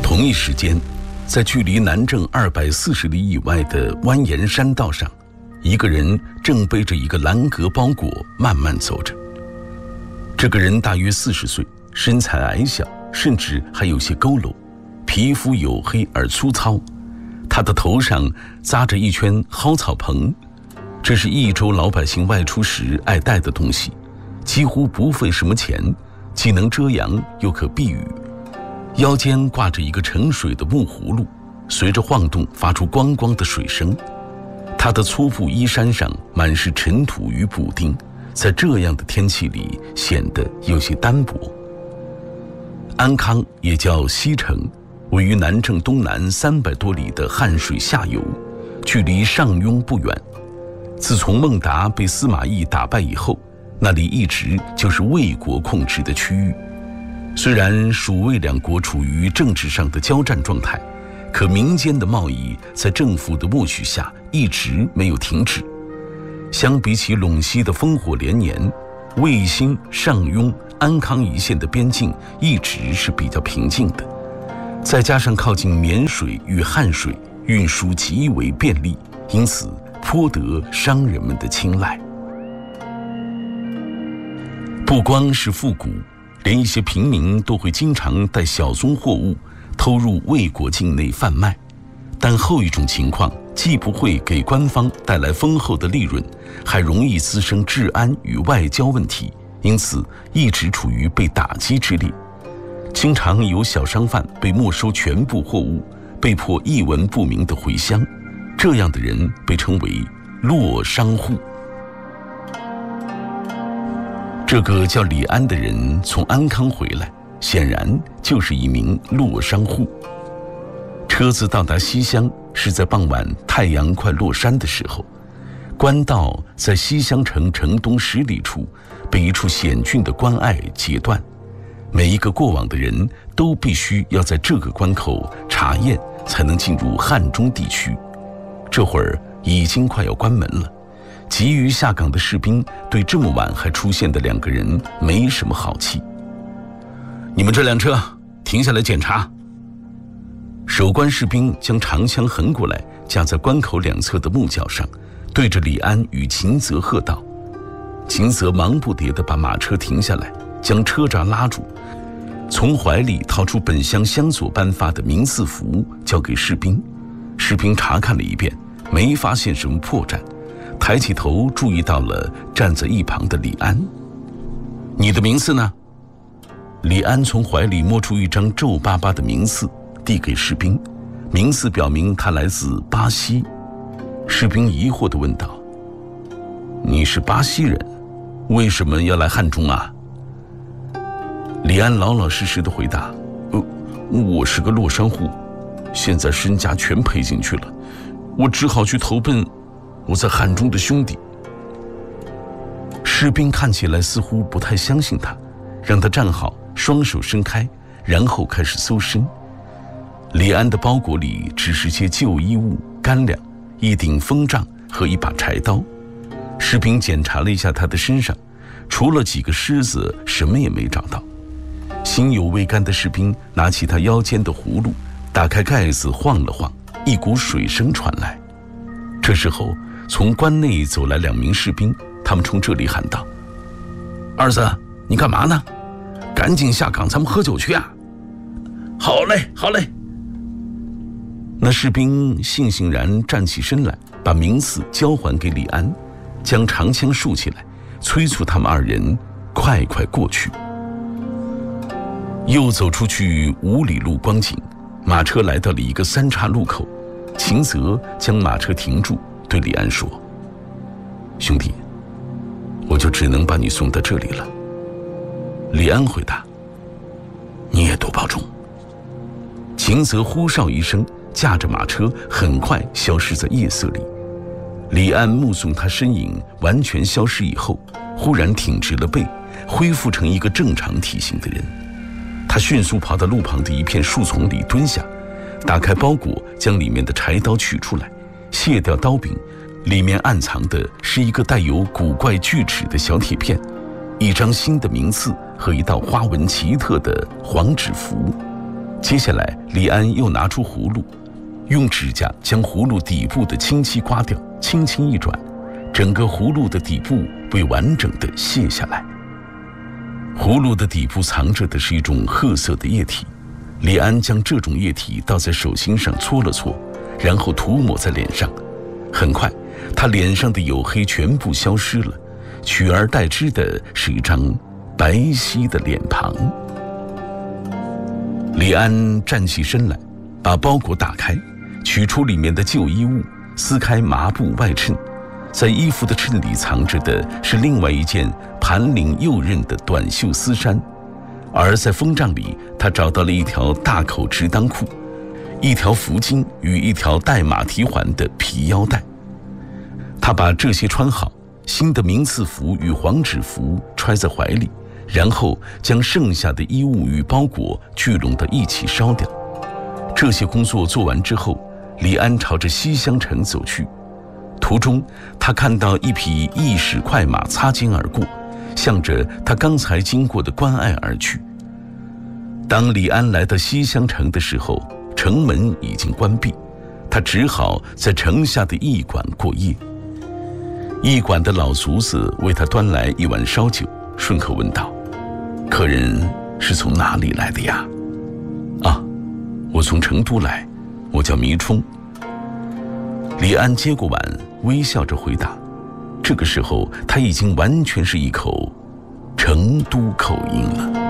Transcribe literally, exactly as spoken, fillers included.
同一时间，在距离南郑二百四十里以外的蜿蜒山道上，一个人正背着一个蓝格包裹慢慢走着。这个人大约四十岁，身材矮小，甚至还有些佝偻，皮肤黝黑而粗糙。他的头上扎着一圈蒿草棚，这是益州老百姓外出时爱戴的东西，几乎不费什么钱，既能遮阳又可避雨。腰间挂着一个盛水的木葫芦，随着晃动发出咣咣的水声。他的粗布衣衫上满是尘土与补丁，在这样的天气里显得有些单薄。安康也叫西城，位于南郑东南三百多里的汉水下游，距离上庸不远。自从孟达被司马懿打败以后，那里一直就是魏国控制的区域。虽然蜀魏两国处于政治上的交战状态，可民间的贸易在政府的默许下一直没有停止。相比起陇西的烽火连年，魏新、上庸、安康一线的边境一直是比较平静的，再加上靠近沔水与汉水，运输极为便利，因此颇得商人们的青睐。不光是复古，连一些平民都会经常带小宗货物偷入魏国境内贩卖，但后一种情况既不会给官方带来丰厚的利润，还容易滋生治安与外交问题，因此一直处于被打击之列。经常有小商贩被没收全部货物，被迫一文不名地回乡，这样的人被称为落商户。这个叫李安的人从安康回来，显然就是一名落商户。车子到达西乡是在傍晚太阳快落山的时候，官道在西乡城城东十里处被一处险峻的关隘截断，每一个过往的人都必须要在这个关口查验才能进入汉中地区。这会儿已经快要关门了，急于下岗的士兵对这么晚还出现的两个人没什么好气。你们这辆车停下来检查。守关士兵将长枪横过来，架在关口两侧的木脚上，对着李安与秦泽喝道。秦泽忙不迭地把马车停下来，将车闸拉住，从怀里掏出本乡乡所颁发的民赐符交给士兵。士兵查看了一遍，没发现什么破绽，抬起头注意到了站在一旁的李安。你的名次呢？李安从怀里摸出一张皱巴巴的名次，递给士兵，名次表明他来自巴西。士兵疑惑地问道：你是巴西人，为什么要来汉中啊？李安老老实实地回答：呃，我是个落商户，现在身家全赔进去了，我只好去投奔我在汉中的兄弟。士兵看起来似乎不太相信他，让他站好，双手伸开，然后开始搜身。李安的包裹里只是些旧衣物、干粮、一顶风杖和一把柴刀。士兵检查了一下他的身上，除了几个虱子，什么也没找到。心有未甘的士兵拿起他腰间的葫芦，打开盖子晃了晃，一股水声传来。这时候从关内走来两名士兵，他们冲这里喊道：二子，你干嘛呢？赶紧下岗，咱们喝酒去啊！好嘞，好嘞。那士兵悻悻然站起身来，把名次交还给李安，将长枪竖起来，催促他们二人快快过去。又走出去五里路光景，马车来到了一个三岔路口，秦泽将马车停住，对李安说：兄弟，我就只能把你送到这里了。李安回答：你也多保重。秦泽呼哨一声，驾着马车很快消失在夜色里。李安目送他身影完全消失以后，忽然挺直了背，恢复成一个正常体型的人。他迅速跑到路旁的一片树丛里蹲下，打开包裹，将里面的柴刀取出来，卸掉刀柄，里面暗藏的是一个带有古怪锯齿的小铁片，一张新的名次和一道花纹奇特的黄纸符。 接下来，李安又拿出葫芦，用指甲将葫芦底部的清漆刮掉，轻轻一转，整个葫芦的底部被完整地卸下来。葫芦的底部藏着的是一种褐色的液体，李安将这种液体倒在手心上搓了搓，然后涂抹在脸上。很快，他脸上的黝黑全部消失了，取而代之的是一张白皙的脸庞。李安站起身来，把包裹打开，取出里面的旧衣物，撕开麻布外衬，在衣服的衬里藏着的是另外一件盘领右衽的短袖丝衫，而在风帐里，他找到了一条大口直裆裤，一条服巾与一条带马蹄环的皮腰带。他把这些穿好，新的名次服与黄纸服揣在怀里，然后将剩下的衣物与包裹聚拢到一起烧掉。这些工作做完之后，李安朝着西厢城走去。途中，他看到一匹驿使快马擦肩而过，向着他刚才经过的关隘而去。当李安来到西厢城的时候，城门已经关闭，他只好在城下的驿馆过夜。驿馆的老卒子为他端来一碗烧酒，顺口问道：“客人是从哪里来的呀？”“啊，我从成都来，我叫迷冲。”李安接过碗，微笑着回答。这个时候，他已经完全是一口成都口音了。